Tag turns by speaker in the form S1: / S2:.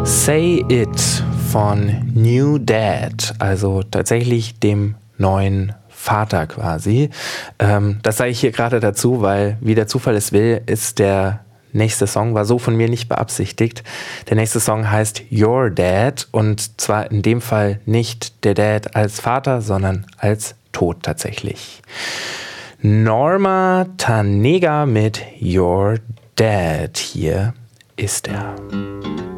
S1: Say It von New Dad, also tatsächlich dem neuen Vater quasi. Das sage ich hier gerade dazu, weil, wie der Zufall es will, ist der nächste Song, war so von mir nicht beabsichtigt. Der nächste Song heißt Your Dad und zwar in dem Fall nicht der Dad als Vater, sondern als Tod tatsächlich. Norma Tanega mit Your Dad. Hier ist er.